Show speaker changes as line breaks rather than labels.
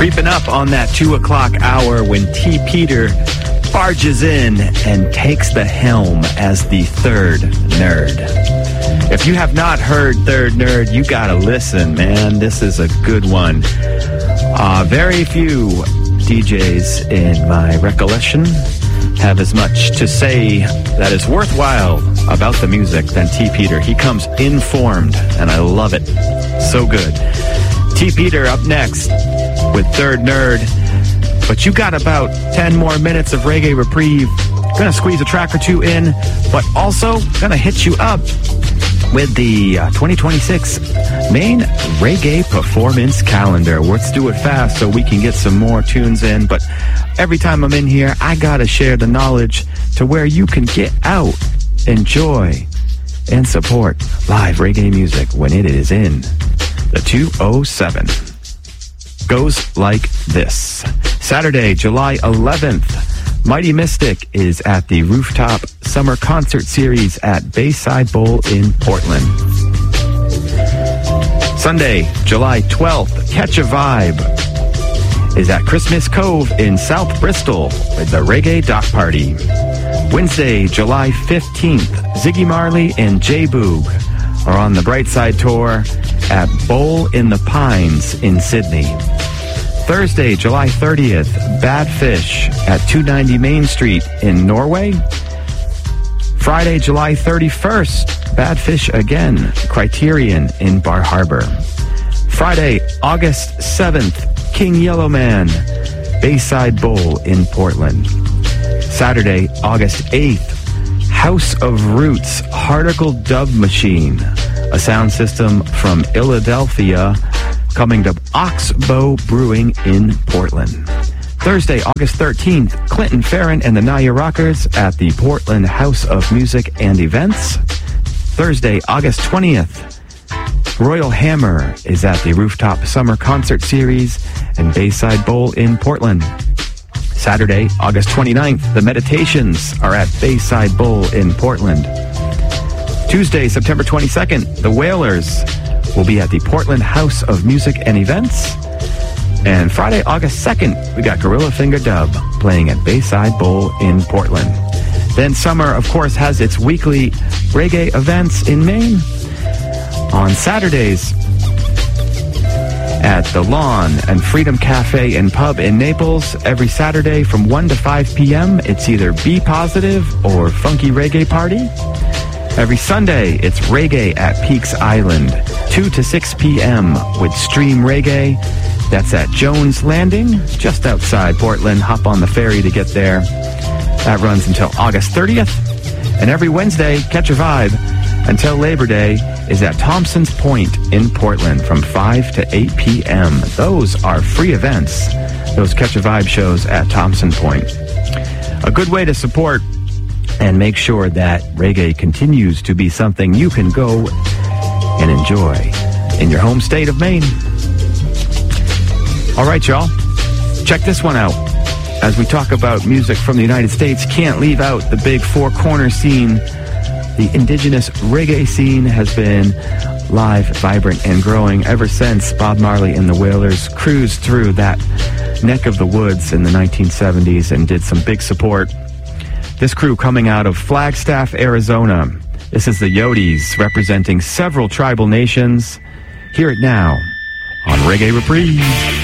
Creeping up on that 2 o'clock hour when T. Peter barges in and takes the helm as the third nerd. If you have not heard Third Nerd, you gotta listen, man. This is a good one. Very few DJs in my recollection have as much to say that is worthwhile about the music than T. Peter. He comes informed, and I love it. So good. T. Peter up next with Third Nerd. But you got about 10 more minutes of Reggae Reprieve. Gonna squeeze a track or two in, but also gonna hit you up with the 2026 main reggae performance calendar. Let's do it fast so we can get some more tunes in. But every time I'm in here, I gotta share the knowledge to where you can get out, enjoy, and support live reggae music when it is in the 207. Goes like this. Saturday, July 11th. Mighty Mystic is at the Rooftop Summer Concert Series at Bayside Bowl in Portland. Sunday, July 12th, Catch a Vibe is at Christmas Cove in South Bristol with the Reggae Dock Party. Wednesday, July 15th, Ziggy Marley and J-Boog are on the Brightside Tour at Bowl in the Pines in Sydney. Thursday, July 30th, Bad Fish at 290 Main Street in Norway. Friday, July 31st, Bad Fish again, Criterion in Bar Harbor. Friday, August 7th, King Yellowman, Bayside Bowl in Portland. Saturday, August 8th, House of Roots, Harticle Dub Machine, a sound system from Philadelphia, coming to Oxbow Brewing in Portland. Thursday, August 13th, Clinton Farron and the Naya Rockers at the Portland House of Music and Events. Thursday, August 20th, Royal Hammer is at the Rooftop Summer Concert Series and Bayside Bowl in Portland. Saturday, August 29th, the Meditations are at Bayside Bowl in Portland. Tuesday, September 22nd, the Wailers will be at the Portland House of Music and Events. And Friday, August 2nd, we got Gorilla Finger Dub playing at Bayside Bowl in Portland. Then summer, of course, has its weekly reggae events in Maine. On Saturdays, at the Lawn and Freedom Cafe and Pub in Naples, every Saturday from 1 to 5 p.m., it's either Be Positive or Funky Reggae Party. Every Sunday, it's Reggae at Peaks Island, 2 to 6 p.m. with Stream Reggae. That's at Jones Landing, just outside Portland. Hop on the ferry to get there. That runs until August 30th. And every Wednesday, Catch a Vibe until Labor Day is at Thompson's Point in Portland from 5 to 8 p.m. Those are free events, those Catch a Vibe shows at Thompson Point. A good way to support and make sure that reggae continues to be something you can go and enjoy in your home state of Maine. All right, y'all. Check this one out. As we talk about music from the United States, can't leave out the big Four Corner scene. The indigenous reggae scene has been live, vibrant, and growing ever since Bob Marley and the Wailers cruised through that neck of the woods in the 1970s and did some big support. This crew coming out of Flagstaff, Arizona. This is the Yodis, representing several tribal nations. Hear it now on Reggae Reprieve.